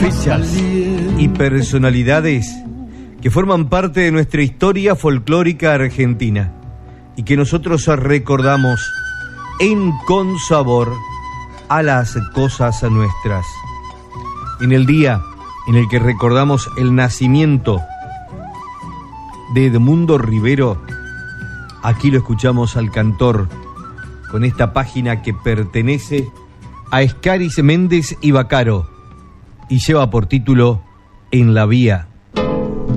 fechas y personalidades que forman parte de nuestra historia folclórica argentina y que nosotros recordamos en consabor a las cosas nuestras. En el día en el que recordamos el nacimiento de Edmundo Rivero, aquí lo escuchamos al cantor con esta página que pertenece a Escaris Méndez y Bacaro y lleva por título En la Vía.